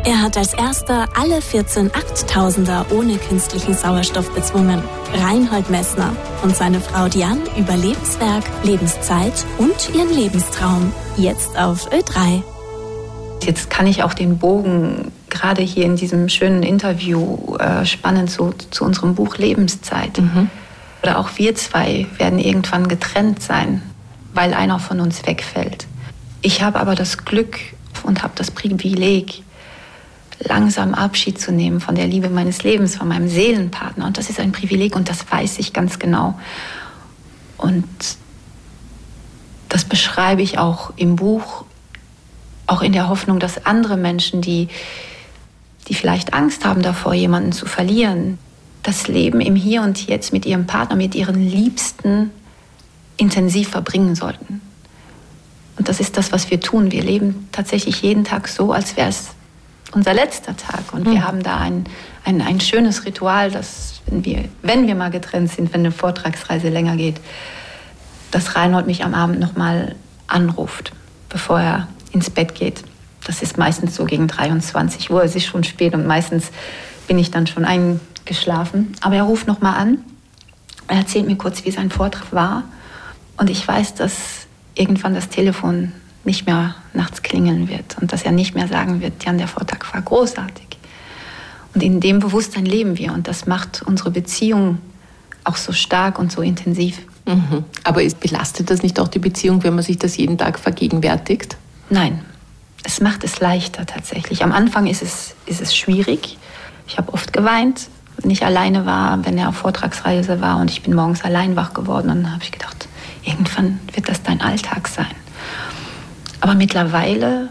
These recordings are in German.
Er hat als erster alle 14 Achttausender ohne künstlichen Sauerstoff bezwungen. Reinhold Messner und seine Frau Diane über Lebenswerk, Lebenszeit und ihren Lebenstraum. Jetzt auf Ö3. Jetzt kann ich auch den Bogen gerade hier in diesem schönen Interview spannen zu unserem Buch Lebenszeit. Oder auch wir zwei werden irgendwann getrennt sein, weil einer von uns wegfällt. Ich habe aber das Glück und habe das Privileg, langsam Abschied zu nehmen von der Liebe meines Lebens, von meinem Seelenpartner. Und das ist ein Privileg und das weiß ich ganz genau. Und das beschreibe ich auch im Buch, auch in der Hoffnung, dass andere Menschen, die vielleicht Angst haben davor, jemanden zu verlieren, das Leben im Hier und Jetzt mit ihrem Partner, mit ihren Liebsten intensiv verbringen sollten. Und das ist das, was wir tun. Wir leben tatsächlich jeden Tag so, als wäre es unser letzter Tag. Und wir haben da ein schönes Ritual, dass, wenn wir mal getrennt sind, wenn eine Vortragsreise länger geht, dass Reinhold mich am Abend nochmal anruft, bevor er ins Bett geht. Das ist meistens so gegen 23 Uhr. Es ist schon spät und meistens bin ich dann schon eingeschlafen. Aber er ruft nochmal an. Er erzählt mir kurz, wie sein Vortrag war. Und ich weiß, dass irgendwann das Telefon nicht mehr nachts klingeln wird und dass er nicht mehr sagen wird, Jan, der Vortrag war großartig. Und in dem Bewusstsein leben wir und das macht unsere Beziehung auch so stark und so intensiv. Aber belastet das nicht auch die Beziehung, wenn man sich das jeden Tag vergegenwärtigt? Nein, es macht es leichter tatsächlich. Am Anfang ist es schwierig. Ich habe oft geweint, wenn ich alleine war, wenn er auf Vortragsreise war und ich bin morgens allein wach geworden. Und dann habe ich gedacht, irgendwann wird das dein Alltag sein. Aber mittlerweile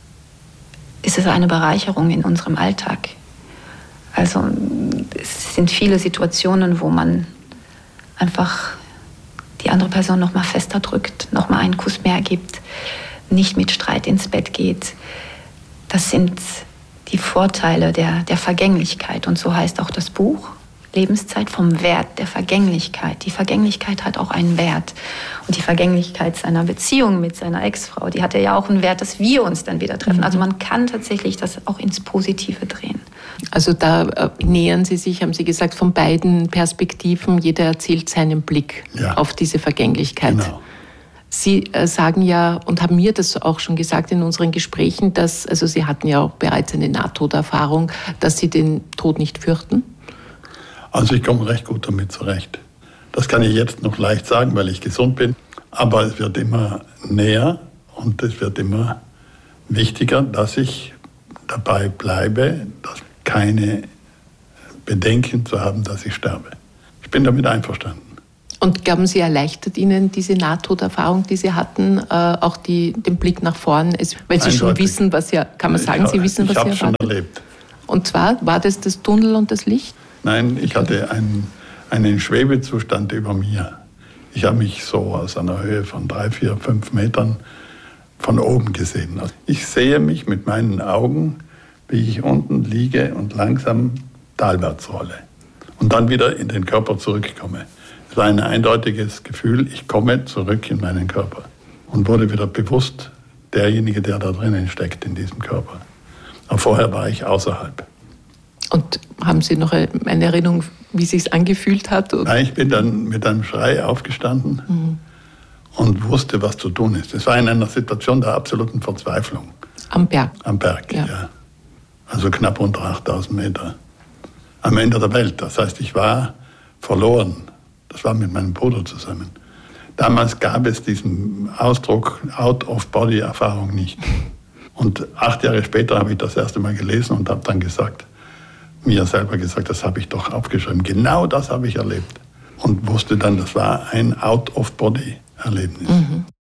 ist es eine Bereicherung in unserem Alltag. Also es sind viele Situationen, wo man einfach die andere Person noch mal fester drückt, noch mal einen Kuss mehr gibt, nicht mit Streit ins Bett geht. Das sind die Vorteile der Vergänglichkeit. Und so heißt auch das Buch. Lebenszeit vom Wert der Vergänglichkeit. Die Vergänglichkeit hat auch einen Wert. Und die Vergänglichkeit seiner Beziehung mit seiner Ex-Frau, die hat ja auch einen Wert, dass wir uns dann wieder treffen. Also man kann tatsächlich das auch ins Positive drehen. Also da nähern Sie sich, haben Sie gesagt, von beiden Perspektiven. Jeder erzählt seinen Blick auf diese Vergänglichkeit. Genau. Sie sagen ja und haben mir das auch schon gesagt in unseren Gesprächen, also Sie hatten ja auch bereits eine Nahtoderfahrung, dass Sie den Tod nicht fürchten. Also ich komme recht gut damit zurecht. Das kann ich jetzt noch leicht sagen, weil ich gesund bin. Aber es wird immer näher und es wird immer wichtiger, dass ich dabei bleibe, dass keine Bedenken zu haben, dass ich sterbe. Ich bin damit einverstanden. Und glauben Sie, erleichtert Ihnen diese Nahtoderfahrung, die Sie hatten, auch den Blick nach vorn? Weil Sie schon wissen, was ja, kann man sagen, Sie wissen, was Sie erwartet? Ich habe schon erlebt. Und zwar, war das Tunnel und das Licht? Nein, ich hatte einen Schwebezustand über mir. Ich habe mich so aus einer Höhe von 3, 4, 5 Metern von oben gesehen. Ich sehe mich mit meinen Augen, wie ich unten liege und langsam talwärts rolle. Und dann wieder in den Körper zurückkomme. Es war ein eindeutiges Gefühl, ich komme zurück in meinen Körper. Und wurde wieder bewusst derjenige, der da drinnen steckt in diesem Körper. Aber vorher war ich außerhalb. Und haben Sie noch eine Erinnerung, wie es sich angefühlt hat? Nein, ich bin dann mit einem Schrei aufgestanden und wusste, was zu tun ist. Es war in einer Situation der absoluten Verzweiflung. Am Berg? Am Berg, ja. Also knapp unter 8000 Meter. Am Ende der Welt. Das heißt, ich war verloren. Das war mit meinem Bruder zusammen. Damals gab es diesen Ausdruck Out-of-Body-Erfahrung nicht. Und 8 Jahre später habe ich das erste Mal gelesen und habe dann mir selber gesagt, das habe ich doch aufgeschrieben. Genau das habe ich erlebt. Und wusste dann, das war ein Out-of-Body-Erlebnis.